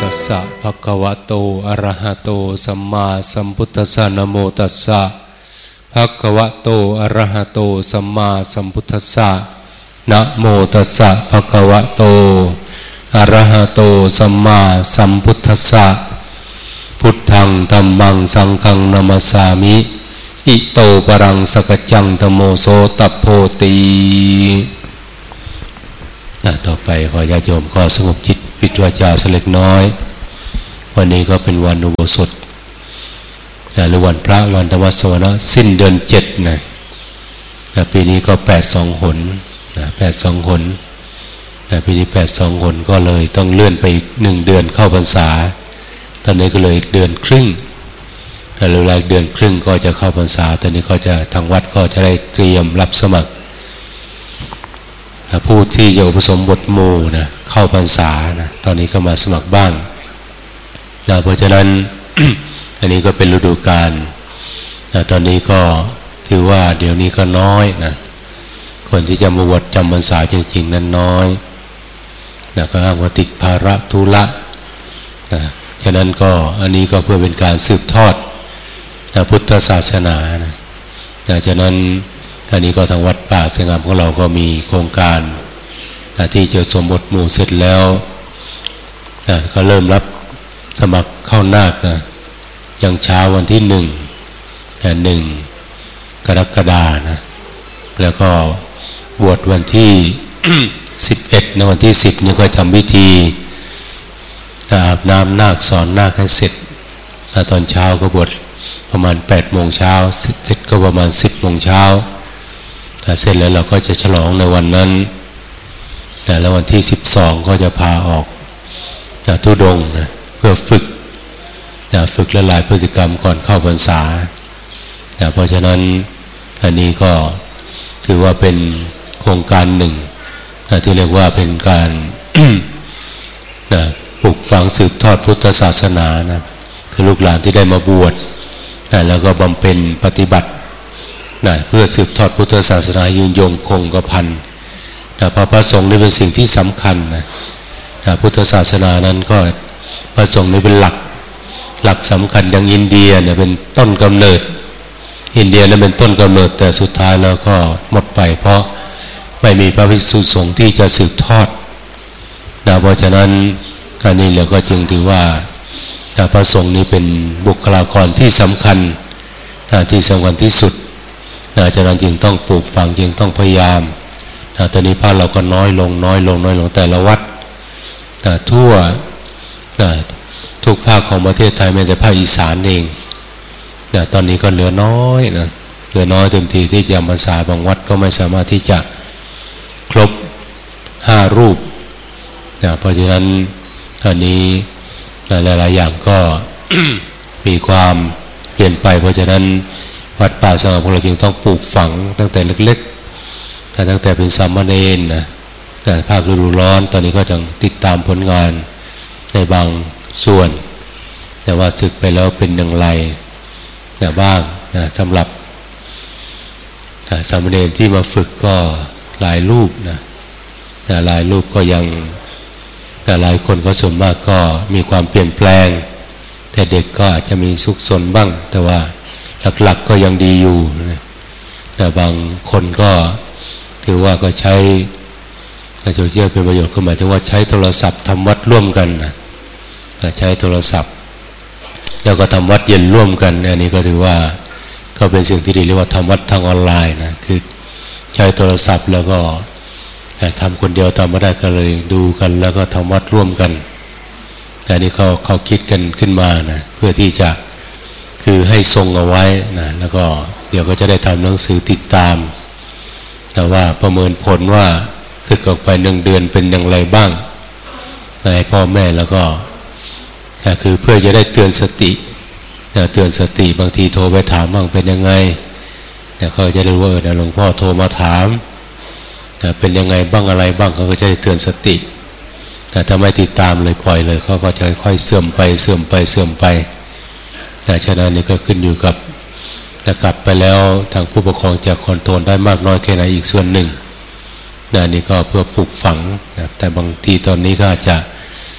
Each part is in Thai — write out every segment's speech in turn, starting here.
ตัสสะภะคะวะโตอะระหะโตสัมมาสัมพุทธัสสะนะโมตัสสะภะคะวะโตอะระหะโตสัมมาสัมพุทธัสสะนะโมตัสสะภะคะวะโตอะระหะโตสัมมาสัมพุทธัสสะพุทธังธัมมังสังฆังนะมัสสามิอิโตปรังสักจังธัมโมโสตัพโพติต่อไปขอญาติโยมก็สงบจิตปิดวาจาสักเล็กน้อยวันนี้ก็เป็นวันอุโบสถหรือวันพระวันธรรมสวนะสิ้นเดือน7นะปีนี้ก็82 หน82 หนปีนี้82 หนก็เลยต้องเลื่อนไป1 เดือนเข้าพรรษาตอนนี้ก็เลยเดือนครึ่งหรือหลายเดือนครึ่งก็จะเข้าพรรษาตอนนี้ก็จะทางวัดก็จะได้เตรียมรับสมัครผู้ที่จะอุปสมบทหมู่นะเข้าพรรษานะตอนนี้ก็มาสมัครบ้างเพราะฉะนั้น อันนี้ก็เป็นฤดูกาลตอนนี้ก็ถือว่าเดี๋ยวนี้ก็น้อยนะคนที่จะมาบวชจำพรรษาจริงๆนั้นน้อยก็อ้างว่าติดภาระธุระฉะนั้นก็อันนี้ก็เพื่อเป็นการสืบทอดพุทธศาสนานะฉะนั้นอันนี้ก็ทางวัดป่าสงามของเราก็มีโครงการที่จะสมบทหมู่เสร็จแล้วก็เริ่มรับสมัครเข้านาคนะยังเช้าวันที่1 กรกฎาคมนะแล้วก็บวชวันที่ 11ในวันที่10นี่ก็ทำพิธีอาบน้ำนาคสอนนาคให้เสร็จแล้วตอนเช้าก็บวชประมาณ8 โมงเช้าเสร็จก็ประมาณ10 โมงเช้าเสร็จแล้วเราก็จะฉลองในวันนั้นแล้ววันที่12ก็จะพาออกธุดงค์นะเพื่อฝึกละลายพฤติกรรมก่อนเข้าพรรษาเพราะฉะนั้นอันนี้ก็ถือว่าเป็นโครงการหนึ่งที่เรียกว่าเป็นการ ปลูกฝังสืบทอดพุทธศาสนานะคือลูกหลานที่ได้มาบวชแล้วก็บำเพ็ญปฏิบัติเพื่อสืบทอดพุทธศาสนายืนยงคงกระพันพระสงฆ์นี่เป็นสิ่งที่สำคัญนะพุทธศาสนานั้นก็พระสงฆ์นี่เป็นหลักสำคัญอย่างอินเดียเนี่ยเป็นต้นกำเนิดอินเดียนั้นเป็นต้นกำเนิดแต่สุดท้ายแล้วก็หมดไปเพราะไม่มีพระภิกษุสงฆ์ที่จะสืบทอดเพราะฉะนั้นอันนี้เราก็จึงถือว่าพระสงฆ์นี้เป็นบุคลากรที่สำคัญที่สำคัญที่สุดฉะนั้นจึงต้องปลูกฝังจึงต้องพยายามตอนนี้พระเราก็น้อยลงแต่ละวัดทั่วทุกภาคของประเทศไทยแม้แต่ภาคอีสานเองตอนนี้ก็เหลือน้อยเหลือน้อยเต็มทีที่จะจำพรรษาบางวัดก็ไม่สามารถที่จะครบ5 รูปเพราะฉะนั้นอันนี้หลายๆอย่างก็ มีความเปลี่ยนไปเพราะฉะนั้นวัดป่าสงบของเราจึงต้องปลูกฝังตั้งแต่เล็กๆตั้งแต่เป็นสามเณรแต่ภาคฤดูร้อนตอนนี้ก็จะติดตามผลงานในบางส่วนแต่ว่าศึกไปแล้วเป็นอย่างไรบ้างสำหรับสามเณรที่มาฝึกก็หลายรูปหลายรูปก็ยังหลายคนก็ส่วนมากก็มีความเปลี่ยนแปลงแต่เด็กก็อาจจะมีซุกซนบ้างแต่ว่าหลักๆก็ยังดีอยู่แต่บางคนก็ถือว่าก็ใช้โซเชียลเป็นประโยชน์ก็หมายถึงว่าใช้โทรศัพท์ทำวัดร่วมกันใช้โทรศัพท์แล้วก็ทำวัดเย็นร่วมกันอันนี้ก็ถือว่าก็เป็นสิ่งที่ดีเรียกว่าทำวัดทางออนไลน์นะคือใช้โทรศัพท์แล้วก็ทำคนเดียวทำไม่ได้ก็เลยดูกันแล้วก็ทำวัดร่วมกันอันนี้เขาคิดกันขึ้นมานะเพื่อที่จะคือให้ทรงเอาไว้นะแล้วก็เดี๋ยวก็จะได้ทำหนังสือติดตามแต่ว่าประเมินผลว่าศึกออกไป1 เดือนเป็นอย่างไรบ้างให้พ่อแม่แล้วก็คือเพื่อจะได้เตือนสติบางทีโทรไปถามบ้างเป็นยังไงเขาจะได้รู้ว่าหลวงพ่อโทรมาถามเป็นยังไงบ้างอะไรบ้างเขาก็จะได้เตือนสติแต่ถ้าไม่ติดตามเลยปล่อยเลยเขาก็จะค่อยเสื่อมไปฉะนั้นนี่ก็ขึ้นอยู่กับจะกลับไปแล้วทางผู้ปกครองจะคอนโทรลได้มากน้อยแค่ไหนอีกส่วนหนึ่งนี่ก็เพื่อปลูกฝังแต่บางทีตอนนี้ก็อาจจะ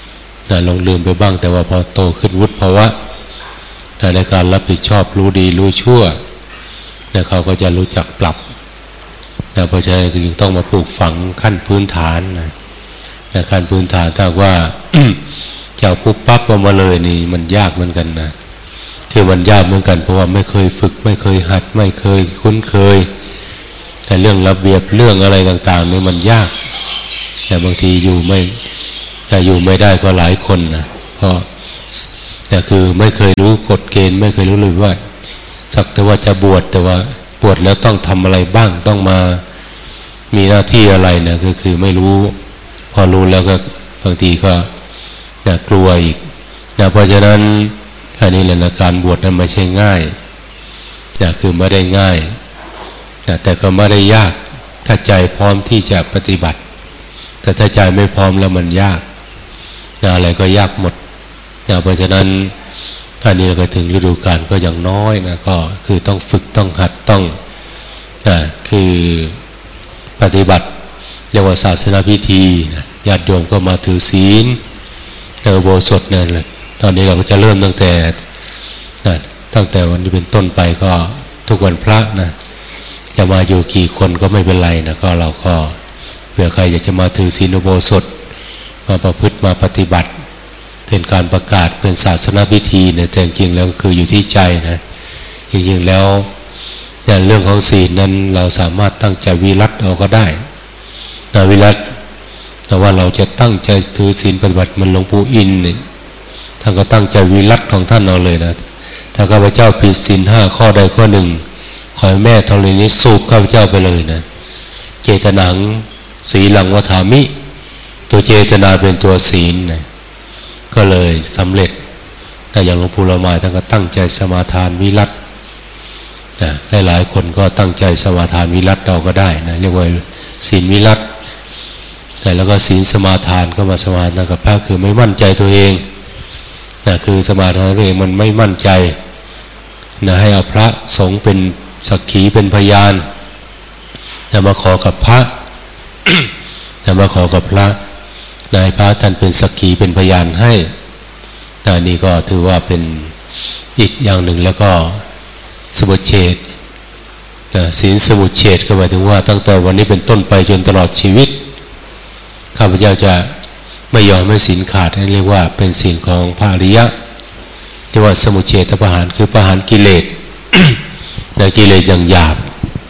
หลงลืมไปบ้างแต่ว่าพอโตขึ้นวุฒิภาวะในการรับผิดชอบรู้ดีรู้ชั่วเขาก็จะรู้จักปรับเพราะฉะนั้นจึงต้องมาปลูกฝังขั้นพื้นฐานขั้นพื้นฐานถ้าว่า เจ้าปุ๊บปั๊บมาเลยนี่มันยากเหมือนกันนะคือมันยากเหมือนกันเพราะว่าไม่เคยฝึกไม่เคยหัดไม่เคยคุ้นเคยแต่เรื่องระเบียบเรื่องอะไรต่างๆนี่มันยากแต่บางทีอยู่ไม่ได้ก็หลายคนนะเพราะแต่คือไม่เคยรู้กฎเกณฑ์ไม่เคยรู้เลยว่าสักแต่ว่าจะบวชแต่ว่าบวชแล้วต้องทำอะไรบ้างต้องมามีหน้าที่อะไรเนี่ยก็คือไม่รู้พอรู้แล้วก็บางทีก็กลัวอีกเพราะฉะนั้นอันนี้แหละนะการบวชนั้นไม่ใช่ง่ายคือไม่ได้ง่ายแต่ก็ไม่ได้ยากถ้าใจพร้อมที่จะปฏิบัติแต่ถ้าใจไม่พร้อมแล้วมันยากอะไรก็ยากหมดเพราะฉะนั้นอันนี้ก็ถึงฤดูกาลก็อย่างน้อยนะก็คือต้องฝึกต้องหัดต้องคือปฏิบัติเรียกว่าศาสนพิธีญาติโยมก็มาถือศีลอุโบสถนั่นแหละตอนนี้เราก็จะเริ่มตั้งแต่วันนี้เป็นต้นไปก็ทุกวันพระนะจะมาอยู่กี่คนก็ไม่เป็นไรนะก็เราก็เผื่อใครอยากจะมาถือศีลอุโบสถมาประพฤติมาปฏิบัติเป็นการประกาศเป็นศาสนพิธีเนี่ยแต่จริงๆแล้วก็คืออยู่ที่ใจนะจริงๆแล้วเรื่องของศีลนั้นเราสามารถตั้งใจวิรัติเอาก็ได้วิรัติแต่ว่าเราจะตั้งใจถือศีลปฏิบัติมันหลวงปู่อินเนี่ยท่านก็ตั้งใจวิรัติของท่านเอาเลยนะถ้าข้าพเจ้าผิดศีล5ข้อใดข้อหนึ่งขอให้แม่ธรณีนี้สูบข้าพเจ้าไปเลยนะเจตนังศีลังวถามิตัวเจตนาเป็นตัวศีลนะก็เลยสำเร็จอย่างหลวงปู่ละไมท่านก็ตั้งใจสมาทานวิรัติหลายคนก็ตั้งใจสมาทานวิรัติเราก็ได้นะเรียกว่าศีลวิรัติแล้วก็ศีลสมาทานก็มาสมาทานกับพระคือไม่มั่นใจตัวเองคือสมาทานตัวเองมันไม่มั่นใจให้เอาพระสงฆ์เป็นสักขีเป็นพยานมาขอกับพระ มาขอกับพระนายพระท่านเป็นสักขีเป็นพยานให้นี่ก็ถือว่าเป็นอีกอย่างหนึ่งแล้วก็สมุจเฉทศีลสมุจเฉทก็หมายถึงว่าตั้งแต่วันนี้เป็นต้นไปจนตลอดชีวิตข้าพเจ้าจะไม่ยอมให้ศีลขาดเรียกว่าเป็นศีลของพระอริยะเรียกว่าสมุจเฉทประหารคือประหารกิเลส กิเลสอย่างหยาบ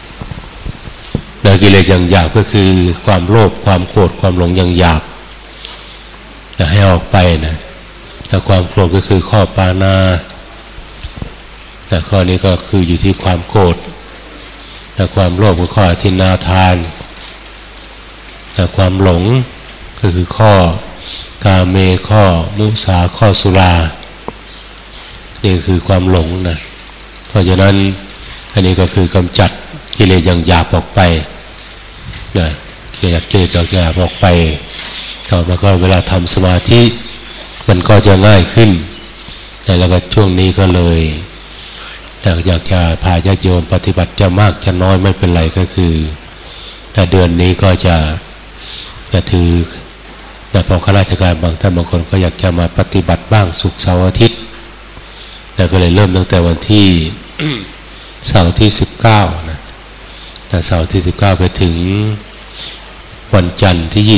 กิเลสอย่างหยาบก็คือความโลภความโกรธความหลงอย่างหยาบให้ออกไปนะแต่ความโกรธก็คือข้อปานาแต่ข้อนี้ก็คืออยู่ที่ความโกรธแต่ความโลภก็ข้ออทินนาทานแต่ความหลงก็คือข้อกาเมข้อมุสาข้อสุรานี่คือความหลงนะเพราะฉะนั้นอันนี้ก็คือกำจัดกิเลสอย่างหยาบออกไปนะกิเลสอย่างหยาบออกไปต่อมาก็เวลาทำสมาธิมันก็จะง่ายขึ้นแล้วก็ช่วงนี้ก็เลยอยากจะพาญาติโยมปฏิบัติจะมากจะน้อยไม่เป็นไรก็คือเดือนนี้ก็จะถือพอข้าราชการบางท่านบางคนก็อยากจะมาปฏิบัติบ้างศุกร์เสาร์อาทิตย์แล้วก็เลยเริ่มตั้งแต่วันที่ เสาร์ที่19นะเสาร์ที่19ไปถึงวันจันทร์ที่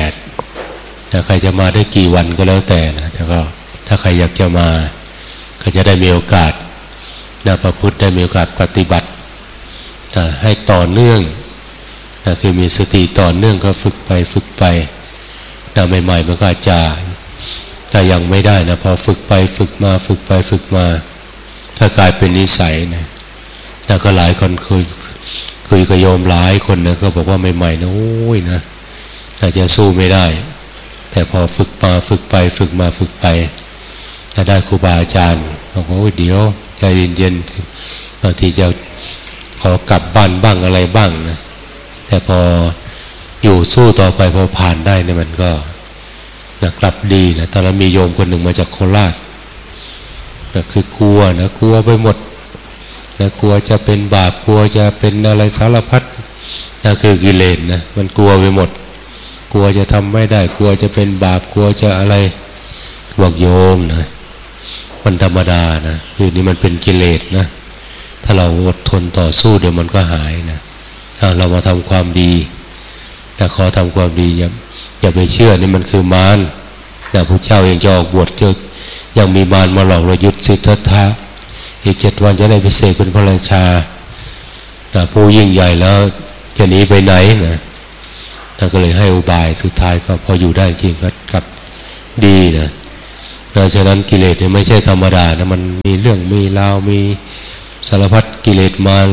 28ถ้าใครจะมาได้กี่วันก็แล้วแต่นะแต่ก็ถ้าใครอยากจะมาก็จะได้มีโอกาสประพฤติได้มีโอกาสปฏิบัติให้ต่อเนื่องคือมีสติต่อเนื่องก็ฝึกไปใหม่ๆมันก็อาจจะถ้ายังไม่ได้นะพอฝึกไปฝึกมาถ้ากลายเป็นนิสัยนะแล้วก็หลายคนคุยกับโยมหลายคนนะก็บอกว่าใหม่ๆนะโอ้ยนะอาจจะสู้ไม่ได้แต่พอฝึกไปถ้าได้ครูบาอาจารย์บอกว่าโอ้ยเดี๋ยวใจเย็นๆบางทีจะขอกลับบ้านบ้างอะไรบ้างนะแต่พออยู่สู้ต่อไปพอผ่านได้เนี่ยมันก็กลับดีนะตอนนั้นมีโยมคนหนึ่งมาจากโคราชคือกลัวไปหมดกลัวจะเป็นบาปกลัวจะเป็นอะไรสารพัดคือกิเลสนะมันกลัวไปหมดกลัวจะทำไม่ได้กลัวจะเป็นบาปกลัวจะอะไรบอกโยมนะมันธรรมดานะคือนี่มันเป็นกิเลสนะถ้าเราอดทนต่อสู้เดี๋ยวมันก็หายนะถ้าเรามาทำความดีแต่ขอทำความดีอย่าไปเชื่อนี่มันคือมารแต่พระเจ้าเองจะออกบวชยังมีมารมาหลอกเรายุดสิทธัตถะอีก7 วันจะได้ไปเสกเป็นพระราชาผู้ยิ่งใหญ่แล้วจะหนีไปไหนนะท่านก็เลยให้อุบายสุดท้ายก็พออยู่ได้จริงก็กลับดีนะดังนั้นกิเลสเนี่ยไม่ใช่ธรรมดานะมันมีเรื่องมีราวมีสารพัดกิเลสมาร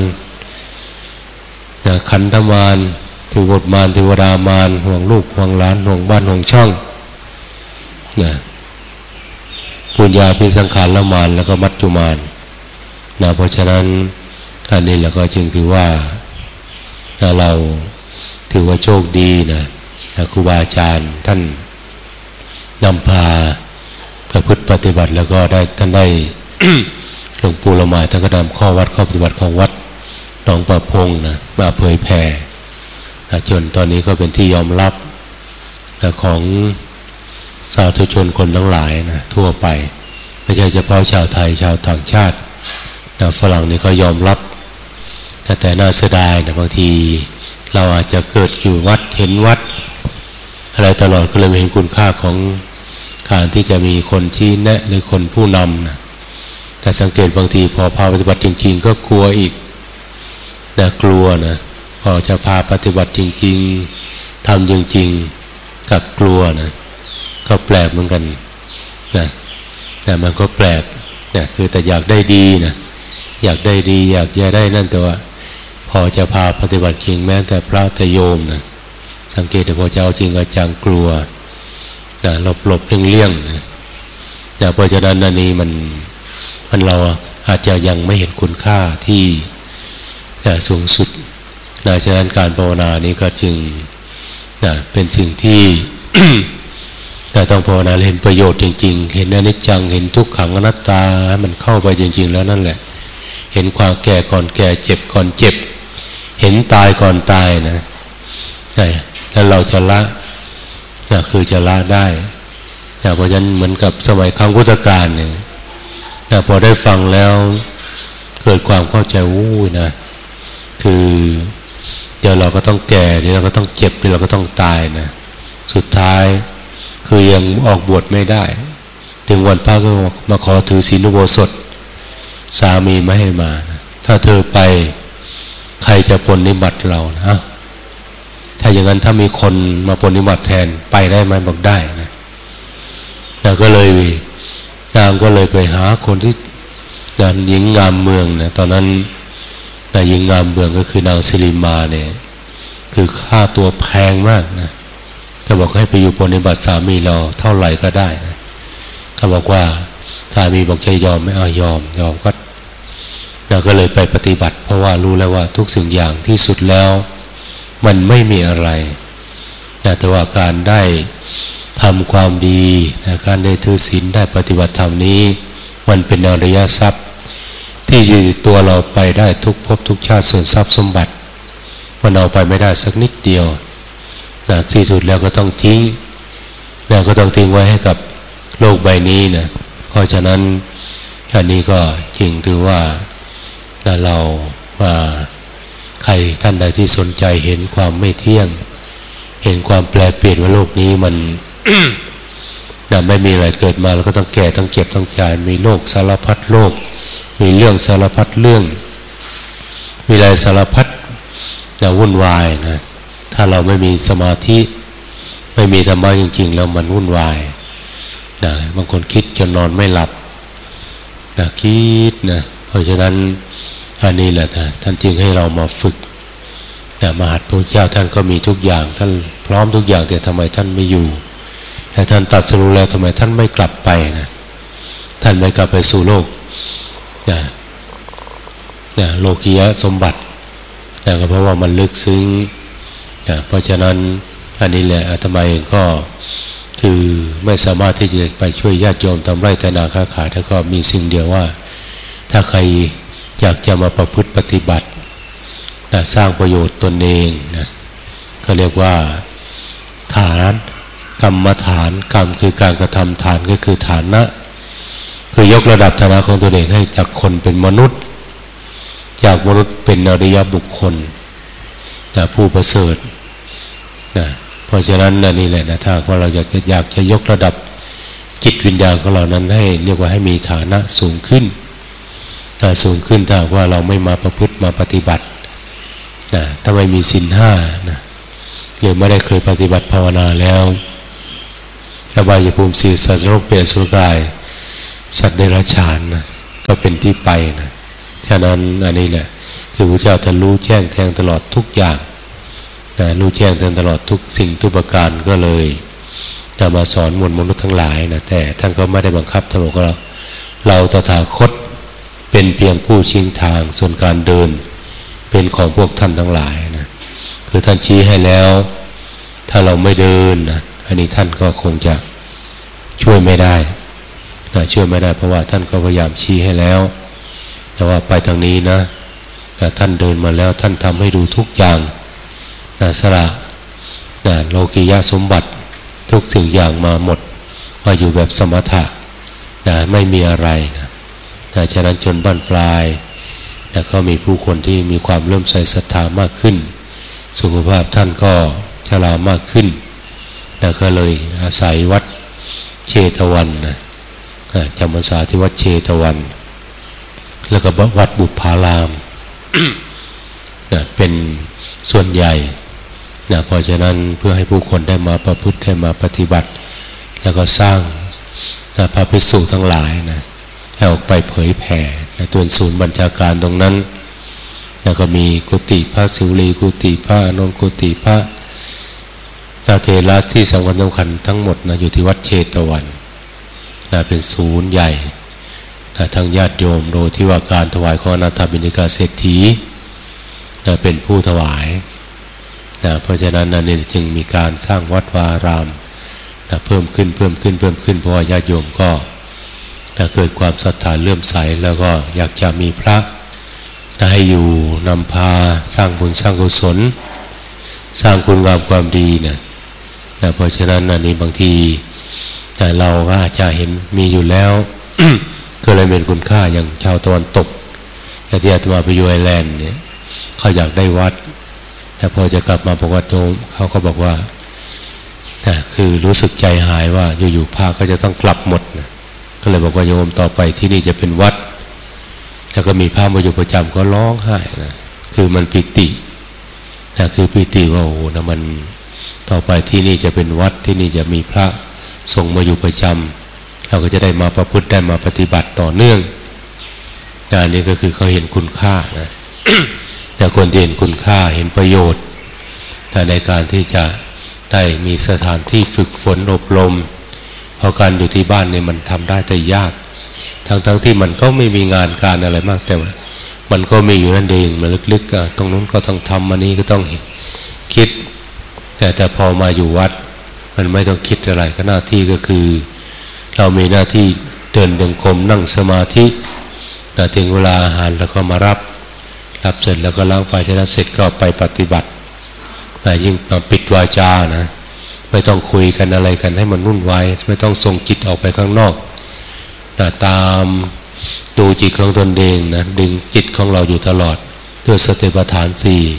ขันธมารเทวดามารเทวดามารห่วงลูกห่วงหลานห่วงบ้านห่วงช่องนะปุญญาภิสังขารละมารแล้วก็มัจจุมารนะเพราะฉะนั้นอันนี้เราก็จึงถือว่าเราถือว่าโชคดีนะครูบาอาจารย์ท่านนำพาประพฤติปฏิบัติแล้วก็ได้ท่านได้ หลวงปู่ละไมท่านก็นำข้อวัดข้อปฏิบัติของวัดหนองประพงนะมาเผยแผ่จนตอนนี้ก็เป็นที่ยอมรับของสาธุชนคนทั้งหลายนะทั่วไปไม่ใช่เฉพาะชาวไทยชาวต่างชาติฝรั่งนี่ก็ยอมรับแต่น่าเสียดายนะบางทีเราอาจจะเกิดอยู่วัดเห็นวัดอะไรตลอดก็เลยไม่เห็นคุณค่าของการที่จะมีคนชี้แนะหรือคนผู้นำนะแต่สังเกตบางทีพอพาปฏิบัติจริงๆก็กลัวอีกนะกลัวนะพอจะพาปฏิบัติจริงๆทำจริงๆกับกลัวนะก็แปลกเหมือนกันนะแต่มันก็แปลกนะคือแต่อยากได้ดีนะอยากได้ดีอยากจะได้นั่นแต่ว่าพอจะพาปฏิบัติจริงแม้แต่พระแต่โยมนะสังเกตแต่พอจะเอาจริงอาจารย์กลัวนะหลบเลี่ยงนะเพราะฉะนั้นอันนี้มันเราอาจจะยังไม่เห็นคุณค่าที่สูงสุดนะฉะนั้นการภาวนานี้ก็จึงเป็นสิ่งที่ ต้องภาวนาเห็นประโยชน์จริงๆเห็นอนิจจังเห็นทุกขังอนัตตามันเข้าไปจริงๆแล้วนั่นแหละเห็นความแก่ก่อนแก่เจ็บก่อนเจ็บเห็นตายก่อนตายนะแล้วเราจะละคือจะละได้เพราะฉะนั้นเหมือนกับสมัยครั้งพุทธกาลเนี่ยพอได้ฟังแล้วเกิดความเข้าใจนะคือเดี๋ยวเราก็ต้องแก่เดี๋ยวเราก็ต้องเจ็บเดี๋ยวเราก็ต้องตายนะสุดท้ายคือยังออกบวชไม่ได้ถึงวันพระก็มาขอถือศีลอุโบสถสามีไม่ให้มานะถ้าเธอไปใครจะปรนนิบัติเรานะถ้าอย่างนั้นถ้ามีคนมาปรนนิบัติแทนไปได้ไหมบอกได้นะก็เลยนางก็เลยไปหาคนที่หญิงงามเมืองนะตอนนั้นหญิงงามเมืองก็คือนางสิริมาเนี่ยคือค่าตัวแพงมากนะก็บอกให้ไปอยู่ปรนนิบัติสามีเราเท่าไหร่ก็ได้นะเขาบอกว่าสามีบอกจะยอมไม่เอายอมก็ก็เลยไปปฏิบัติเพราะว่ารู้แล้วว่าทุกสิ่งอย่างที่สุดแล้วมันไม่มีอะไรแต่ว่าการได้ทำความดีการได้ถือศีลได้ปฏิบัติธรรมนี้มันเป็นอริยทรัพย์ที่อยู่ตัวเราไปได้ทุกภพทุกชาติส่วนทรัพย์สมบัติมันเอาไปไม่ได้สักนิดเดียวที่สุดแล้วก็ต้องทิ้งก็ต้องทิ้งไว้ให้กับโลกใบนี้นะเพราะฉะนั้นอันนี้ก็จริงถือว่าเราใครท่านใดที่สนใจเห็นความไม่เที่ยงเห็นความแปรเปลี่ยนว่าโลกนี้มัน ไม่มีอะไรเกิดมาแล้วก็ต้องแก่ต้องเจ็บต้องตายมีโรคสารพัดโรคมีเรื่องสารพัดเรื่องมีอะไรสารพัดวุ่นวายนะถ้าเราไม่มีสมาธิไม่มีธรรมะจริงๆแล้วมันวุ่นวายบางคนคิดจนนอนไม่หลับคิดนะเพราะฉะนั้นอันนี้แหละท่านจึงให้เรามาฝึกมหาพระเจ้าท่านก็มีทุกอย่างท่านพร้อมทุกอย่างแต่ทำไมท่านไม่อยู่แต่ท่านตรัสรู้แล้วทำไมท่านไม่กลับไปนะท่านไม่กลับไปสู่โลกโลกียสมบัติก็เพราะว่ามันลึกซึ้งเพราะฉะนั้นอันนี้แหละอาตมาเองก็คือไม่สามารถที่จะไปช่วยญาติโยมทำไร่ทำนาค้าขายแล้วก็มีสิ่งเดียวว่าถ้าใครอยากจะมาประพฤติปฏิบัติสร้างประโยชน์ตนเองนะก็เรียกว่าฐานกรรมฐานกรรมคือการกระทำฐานก็คือฐานะคือยกระดับฐานะของตัวเองให้จากคนเป็นมนุษย์จากมนุษย์เป็นอริยบุคคลผู้ประเสริฐนะเพราะฉะนั้นนี่แหละนะถ้าว่าเราอยากจะยกระดับจิตวิญญาณของเรานั้นให้เรียกว่าให้มีฐานะสูงขึ้นสูงขึ้นถ้าว่าเราไม่มาประพฤติมาปฏิบัตินะถ้าไม่มีศีลห้านะหรือไม่ได้เคยปฏิบัติภาวนาแล้วอบายภูมิ4สัตว์โลกเปรตอสุรกายสัตว์เดรัจฉานนะก็เป็นที่ไปนะฉะนั้นอันนี้แหละคือพระเจ้าท่านรู้แจ้งแทงตลอดทุกอย่างนะรู้แจ้งแทงตลอดทุกสิ่งทุกประการก็เลยจะมาสอนมวลมนุษย์ทั้งหลายนะแต่ท่านก็ไม่ได้บังคับท่านบอกว่าเราตถาคตเป็นเพียงผู้ชี้ทางส่วนการเดินเป็นของพวกท่านทั้งหลายนะคือท่านชี้ให้แล้วถ้าเราไม่เดินนะอันนี้ท่านก็คงจะช่วยไม่ได้นะช่วยไม่ได้เพราะว่าท่านก็พยายามชี้ให้แล้วแต่ว่าไปทางนี้นะแต่ท่านเดินมาแล้วท่านทำให้ดูทุกอย่างนะสละนะโลกียสมบัติทุกสิ่งอย่างมาหมดมาอยู่แบบสมถะนะไม่มีอะไรนะฉะนั้นจนบั้นปลายนะก็มีผู้คนที่มีความเริ่มใส่ศรัทธามากขึ้นสุขภาพท่านก็ชรามากขึ้นนะก็เลยอาศัยวัดเชตวันนะจำพรรษาที่วัดเชตวันแล้วก็วัดบุพาราม นะเป็นส่วนใหญ่นะเพราะฉะนั้นเพื่อให้ผู้คนได้มาประพฤติได้มาปฏิบัติแล้วก็สร้างนะพระภิกษุทั้งหลายนะให้ออกไปเผยแผ่นะตัวศูนย์บัญชาการตรงนั้นแล้วก็มีกุฏิพระศิวลีกุฏิพระอนุกุฏิพระเถระที่สำคัญทั้งหมดนะอยู่ที่วัดเชตวันนะเป็นศูนย์ใหญ่นะทั้งญาติโยมโดยที่ว่าการถวายของอนาถบิณฑิกาเศรษฐีนะเป็นผู้ถวายนะเพราะฉะนั้นนั่นจึงมีการสร้างวัดวารามนะเพิ่มขึ้นเพราะว่าญาติโยมก็นะเกิดความศรัทธาเลื่อมใสแล้วก็อยากจะมีพระนะให้อยู่นำพาสร้างบุญสร้างกุศลสร้างคุณงามความดีนะเพราะฉะนั้นอันนี้บางทีแต่เราก็อาจจะเห็นมีอยู่แล้ว ก็เลยเป็นคุณค่าอย่างชาวตะวันตกที่อาตมาไปอยู่ไอร์แลนด์เนี่ยเขาอยากได้วัดแต่พอจะกลับมาประวัติโยมเขาก็บอกว่าคือรู้สึกใจหายว่าอยู่ๆพระก็จะต้องกลับหมดนะก็เลยบอกว่าโยมต่อไปที่นี่จะเป็นวัดแล้วก็มีพระมาอยู่ประจำก็ร้องไห้นะคือมันปิตินะคือปิติว่าโอ้นะมันต่อไปที่นี่จะเป็นวัดที่นี่จะมีพระส่งมาอยู่ประจำเราก็จะได้มาประพฤติได้มาปฏิบัติต่อเนื่องอันนี้ก็คือเขาเห็นคุณค่านะ แต่คนที่เห็นคุณค่าเห็นประโยชน์แต่ในการที่จะได้มีสถานที่ฝึกฝนอบรมเพราะการอยู่ที่บ้านเนี่ยมันทำได้แต่ยากทั้งที่มันก็ไม่มีงานการอะไรมากแต่มันก็มีอยู่นั่นเองมันลึกๆตรงนู้นก็ต้องทำอันนี้ก็ต้องคิดแต่พอมาอยู่วัดมันไม่ต้องคิดอะไรก็หน้าที่ก็คือเรามีหน้าที่เดินจงกรมนั่งสมาธิถึงเวลาอาหารแล้วก็มารับเสร็จแล้วก็ล้างไฟที่นั้นเสร็จก็ไปปฏิบัติแต่ยิ่งปิดวาจานะไม่ต้องคุยกันอะไรกันให้มันวุ่นวายไม่ต้องส่งจิตออกไปข้างนอกตามดูจิตของตนเองนะดึงจิตของเราอยู่ตลอดด้วยสติปัฏฐาน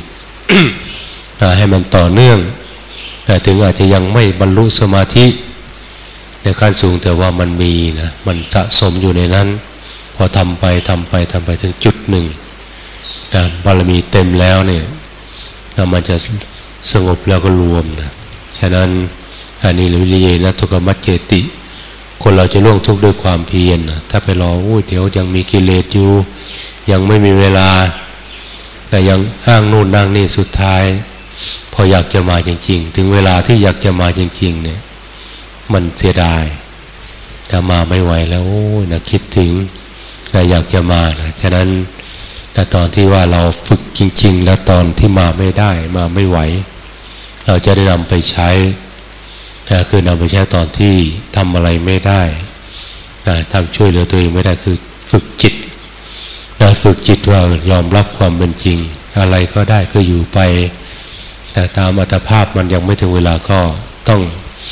4ให้มันต่อเนื่องถึงอาจจะยังไม่บรรลุสมาธิในขั้นสูงแต่ว่ามันมีนะมันสะสมอยู่ในนั้นพอทำไปถึงจุดหนึ่งบารมีเต็มแล้วเนี่ยมันจะสงบแล้วก็รวมนะฉะนั้นอันนี้วิริยนะทุกขมัจเจติคนเราจะล่วงทุกข์ด้วยความเพียรนะถ้าไปรอเดี๋ยวยังมีกิเลสอยู่ยังไม่มีเวลาแต่ยังอ้างนู่นนั่งนี่สุดท้ายพออยากจะมาจริงๆถึงเวลาที่อยากจะมาจริงๆเนี่ยมันเสียดายแต่มาไม่ไหวแล้วนะคิดถึงอยากจะมานะฉะนั้นแต่ตอนที่ว่าเราฝึกจริงๆแล้วตอนที่มาไม่ได้มาไม่ไหวเราจะได้นำไปใช้คือนำไปใช้ตอนที่ทำอะไรไม่ได้ทำช่วยเหลือตัวเองไม่ได้คือฝึกจิตฝึกจิตว่ายอมรับความเป็นจริงอะไรก็ได้ก็อยู่ไปแต่ตามอัตภาพมันยังไม่ถึงเวลาก็ต้อง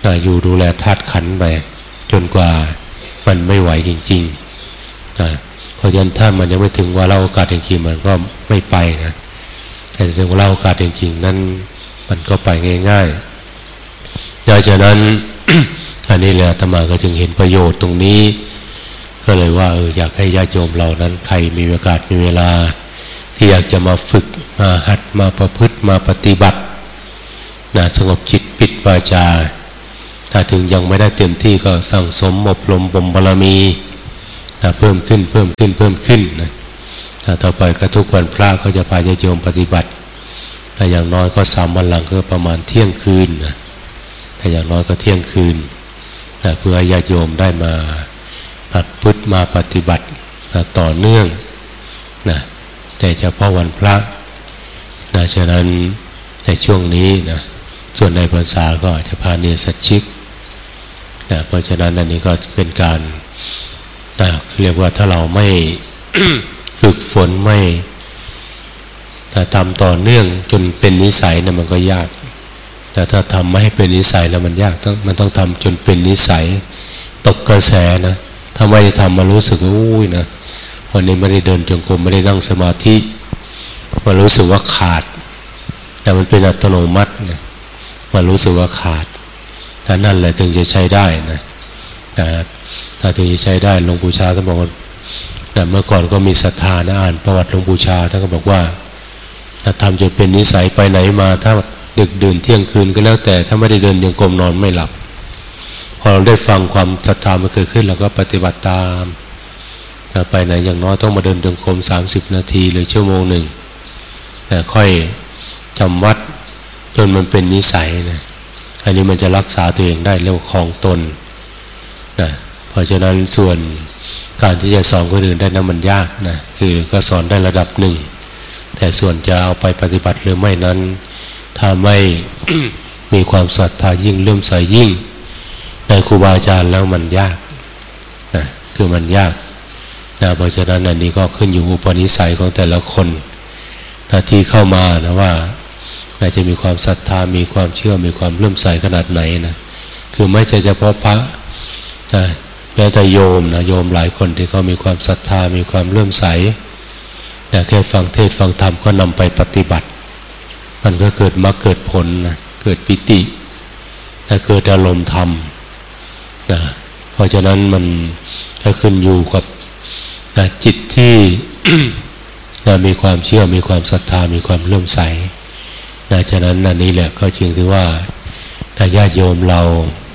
อยู่ดูแลธาตุขันธ์ไปจนกว่ามันไม่ไหวจริงๆเพราะฉะนั้นถ้ามันยังไม่ถึงว่าเราโอกาสจริงๆมันก็ไม่ไปนะแต่ถึงว่าเราโอกาสจริงๆนั้นมันก็ไปง่ายๆดังนั้น อันนี้แหละอาตมาก็จึงเห็นประโยชน์ตรงนี้ก็เลยว่าอยากให้ญาติโยมเรานั้นใครมีโอกาสมีเวลาที่อยากจะมาฝึกมาหัดมาประพฤติมาปฏิบัติสงบจิตปิดวาจาถ้าถึงยังไม่ได้เต็มที่ก็สั่งสมอบรมบ่มบารมีเพิ่มขึ้นนะต่อไปก็ทุกวันพระก็จะพาญาติโยมปฏิบัติแต่อย่างน้อยก็3 วันหลังก็ประมาณเที่ยงคืนนะแต่อย่างน้อยก็เที่ยงคืนเพื่อญาติโยมได้มาประพฤติมาปฏิบัติต่อเนื่องนะแต่เฉพาะวันพระฉะนั้นในช่วงนี้นะส่วนในพรรษาก็อาจจะพาเนรสัชชิกเพราะฉะนั้นอันนี้ก็เป็นการเรียกว่าถ้าเราไม่ ฝึกฝนไม่ทำต่อเนื่องจนเป็นนิสัยนะมันก็ยากแต่ถ้าทำไม่ให้เป็นนิสัยแล้วมันยากมันต้องทำจนเป็นนิสัยตกกระแสนะถ้าไม่ได้ทำมารู้สึกอุ้ยนะวันนี้ไม่ได้เดินจงกรมไม่ได้นั่งสมาธิมารู้สึกว่าขาดแต่มันเป็นอัตโนมัตินะมารู้สึกว่าขาดถ้านั่นแหละถึงจะใช้ได้นะถ้าถึงจะใช้ได้หลวงปู่ชาท่านบอกว่าเมื่อก่อนก็มีศรัทธานะอ่านประวัติหลวงปู่ชาท่านก็บอกว่าถ้าทำจนเป็นนิสัยไปไหนมาถ้าดึกดื่นเที่ยงคืนก็แล้วแต่ถ้าไม่ได้เดินจงกรมนอนไม่หลับพอเราได้ฟังความศรัทธามันเกิดขึ้นเราก็ปฏิบัติตามไปไหนอย่างน้อยต้องมาเดินจงกรม30 นาทีหรือ1 ชั่วโมงค่อยจำวัดจนมันเป็นนิสัยนะอันนี้มันจะรักษาตัวเองได้เรียกว่าครองตนนะเพราะฉะนั้นส่วนการที่จะสอนคนอื่นได้นั้นมันยากนะคือก็สอนได้ระดับหนึ่งแต่ส่วนจะเอาไปปฏิบัติหรือไม่นั้นถ้าไม่ มีความศรัทธายิ่งเลื่อมใสยิ่งในครูบาอาจารย์แล้วมันยากนะคือมันยากนะเพราะฉะนั้นอันนี้ก็ขึ้นอยู่อุปนิสัยของแต่ละคนที่เข้ามานะว่าจะมีความศรัทธามีความเชื่อมีความเลื่อมใสขนาดไหนนะคือไม่ใช่เฉพาะพระแม้แต่โยมนะโยมหลายคนที่เขามีความศรัทธามีความเลื่อมใสแค่ฟังเทศน์ฟังธรรมก็นำไปปฏิบัติมันก็เกิดมรรคเกิดผลนะเกิดปิติเกิดอารมณ์ธรรมนะเพราะฉะนั้นมันถ้าขึ้นอยู่กับจิตที่ มีความเชื่อมีความศรัทธามีความเลื่อมใสฉะนั้นอันนี้แหละก็จึงถือว่าถ้าญาติโยมเรา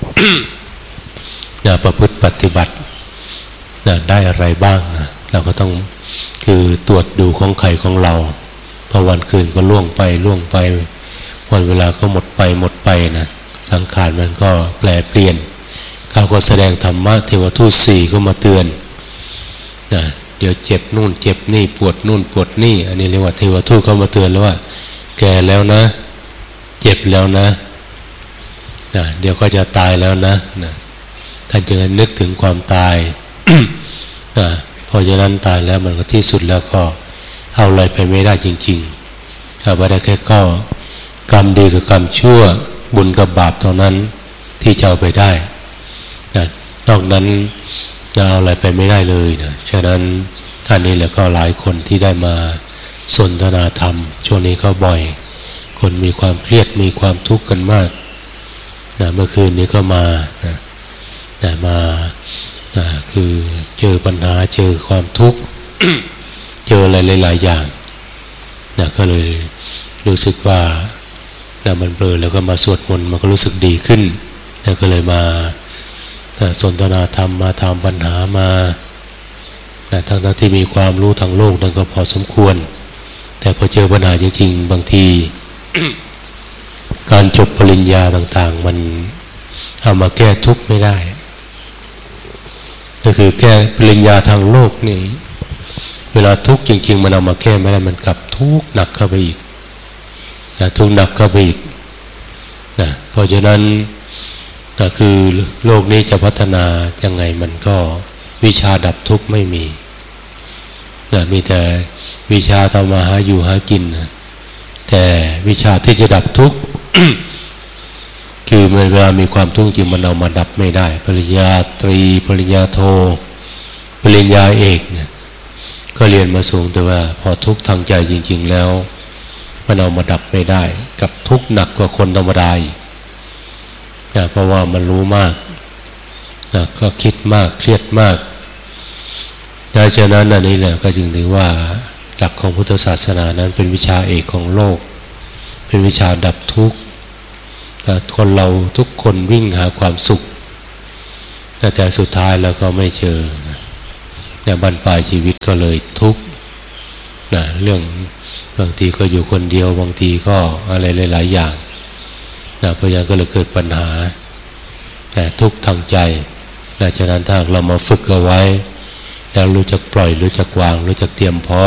ประพฤติปฏิบัติได้อะไรบ้างนะเราก็ต้องคือตรวจดูของใครของเราพอวันคืนก็ล่วงไปวันเวลาก็หมดไปนะสังขารมันก็แปรเปลี่ยนเขาก็แสดงธรรมะเทวทูต4ก็มาเตือนนะเดี๋ยวเจ็บนู่นเจ็บนี่ปวดนู่นปวดนี่อันนี้เรียกว่าเทวทูตเขามาเตือนแล้วว่าแก่แล้วนะเจ็บแล้วนะเดี๋ยวก็จะตายแล้วนะท่านจึงนึกถึงความตาย เพราะฉะนั้นตายแล้วมันก็ที่สุดแล้วก็เอาอะไรไปไม่ได้จริงๆถ้าไม่ได้แค่ก็กรรมดีกับกรรมชั่วบุญกับบาปเท่านั้นที่จะเอาไปได้นอกนั้นจะเอาอะไรไปไม่ได้เลยนะฉะนั้นท่านนี้แหละก็หลายคนที่ได้มาสนทนาธรรมช่วงนี้ก็บ่อยคนมีความเครียดมีความทุกข์กันมากเมื่อคืนนี้ก็มามาคือเจอปัญหาเจอความทุกข์ เจออะไรหลายๆอย่างก็เลยรู้สึกว่ามันเบลอแล้วก็มาสวดมนต์มันก็รู้สึกดีขึ้นก็เลยมาสนทนาธรรมมาถามปัญหามาทั้งที่มีความรู้ทางโลกนั่นก็พอสมควรแต่พอเจอปัญหาจริงๆบางที การจบปริญญาต่างๆมันเอามาแก้ทุกข์ไม่ได้ก็คือแก้ปริญญาทางโลกนี่เวลาทุกข์จริงๆมันเอามาแก้ไม่ได้มันกลับทุกข์หนักเข้าไปอีกทุกข์หนักเข้าไปอีกเพราะฉะนั้นคือโลกนี้จะพัฒนายังไงมันก็วิชาดับทุกข์ไม่มีมีแต่วิชาทำมาหาอยู่หากินแต่วิชาที่จะดับทุกข์คือเวลามีความทุกข์จริงมันเอามาดับไม่ได้ปริญญาตรีปริญญาโทปริญญาเอกเนี่ยก็เรียนมาสูงแต่ว่าพอทุกข์ทางใจจริงๆแล้วมันเอามาดับไม่ได้กับทุกข์หนักกว่าคนธรรมดาเพราะว่ามันรู้มากก็คิดมากเครียดมากดังนั้นอันนี้แหละก็จึงถือว่าหลักของพุทธศาสนานั้นเป็นวิชาเอกของโลกเป็นวิชาดับทุกข์คนเราทุกคนวิ่งหาความสุขแต่สุดท้ายแล้วก็ไม่เจอบั้นปลายชีวิตก็เลยทุกข์เรื่องบางทีก็อยู่คนเดียวบางทีก็อะไรหลายๆอย่างเพราะฉะนั้นก็เลยเกิดปัญหาแต่ทุกข์ทางใจฉะนั้นถ้าเรามาฝึกเอาไว้แล้วรู้จักปล่อยรู้จักวางรู้จักเตรียมพร้อม